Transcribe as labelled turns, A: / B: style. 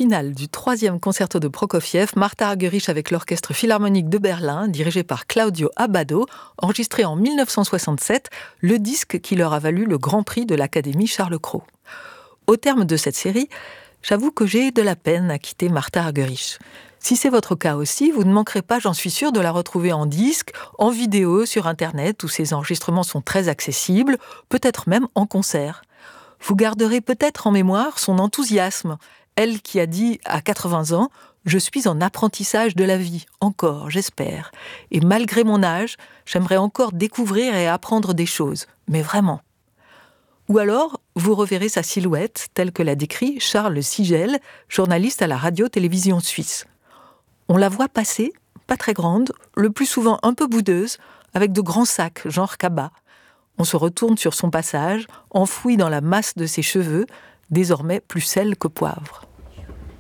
A: finale du 3e concerto de Prokofiev, Martha Argerich avec l'Orchestre Philharmonique de Berlin, dirigé par Claudio Abbado, enregistré en 1967, le disque qui leur a valu le Grand Prix de l'Académie Charles Cros. Au terme de cette série, j'avoue que j'ai de la peine à quitter Martha Argerich. Si c'est votre cas aussi, vous ne manquerez pas, j'en suis sûre, de la retrouver en disque, en vidéo, sur Internet, où ses enregistrements sont très accessibles, peut-être même en concert. Vous garderez peut-être en mémoire son enthousiasme, elle qui a dit à 80 ans « Je suis en apprentissage de la vie, encore, j'espère. Et malgré mon âge, j'aimerais encore découvrir et apprendre des choses, mais vraiment. » Ou alors, vous reverrez sa silhouette, telle que l'a décrit Charles Sigel, journaliste à la radio-télévision suisse. On la voit passer, pas très grande, le plus souvent un peu boudeuse, avec de grands sacs, genre cabas. On se retourne sur son passage, enfoui dans la masse de ses cheveux, désormais plus sel que poivre.